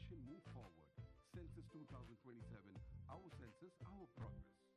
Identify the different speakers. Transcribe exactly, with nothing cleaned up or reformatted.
Speaker 1: nation move forward. Census two thousand twenty-seven, our census, our progress.